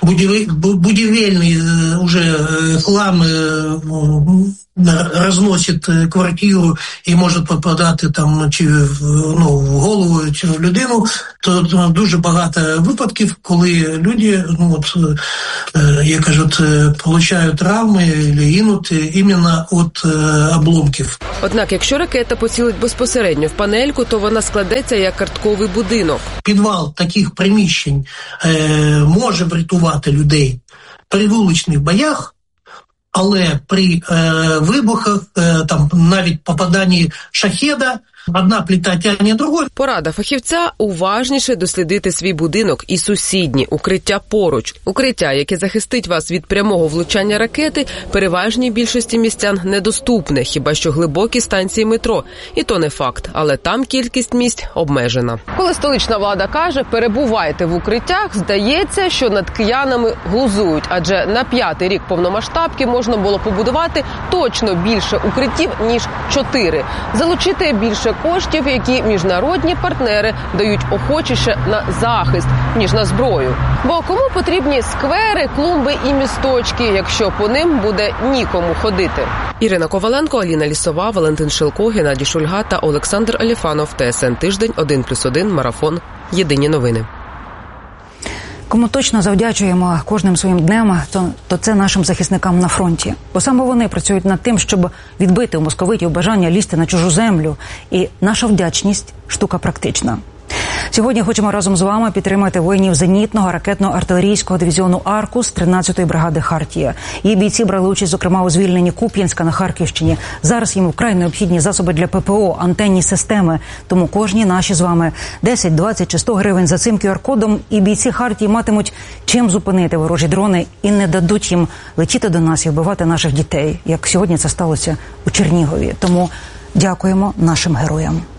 будівельний уже хлам розносить квартиру і може попадати там чи в голову, чи в людину, то дуже багато випадків, коли люди, як кажуть, получають травми або гинуть іменно від обломків. Однак, якщо ракета поцілить безпосередньо в панельку, то вона складеться як картковий будинок. Підвал таких приміщень може врятувати людей при вуличних боях, але при вибухах, там навіть попаданні шахеда, одна плита тягне другу. Порада фахівця – уважніше дослідити свій будинок і сусідні, укриття поруч. Укриття, яке захистить вас від прямого влучання ракети, переважній більшості містян недоступне, хіба що глибокі станції метро. І то не факт, але там кількість місць обмежена. Коли столична влада каже «перебувайте в укриттях», здається, що над киянами глузують, адже на 5-й рік повномасштабки можна було побудувати точно більше укриттів, ніж 4. Залучити більше коштів, які міжнародні партнери дають охочіше на захист, ніж на зброю. Бо кому потрібні сквери, клумби і місточки, якщо по ним буде нікому ходити? Ірина Коваленко, Аліна Лісова, Валентин Шилко, Геннадій Шульга та Олександр Аліфанов. ТСН Тиждень, 1+1, Марафон. Єдині новини. Кому точно завдячуємо кожним своїм днем, то це нашим захисникам на фронті. Бо саме вони працюють над тим, щоб відбити у московитів бажання лізти на чужу землю. І наша вдячність – штука практична. Сьогодні хочемо разом з вами підтримати воїнів зенітного ракетно-артилерійського дивізіону «Аркус» 13-ї бригади «Хартія». Її бійці брали участь, зокрема, у звільненні Куп'янська на Харківщині. Зараз їм вкрай необхідні засоби для ППО, антенні системи. Тому кожні наші з вами 10, 20 чи 100 гривень за цим QR-кодом, і бійці «Хартії» матимуть чим зупинити ворожі дрони і не дадуть їм летіти до нас і вбивати наших дітей, як сьогодні це сталося у Чернігові. Тому дякуємо нашим героям.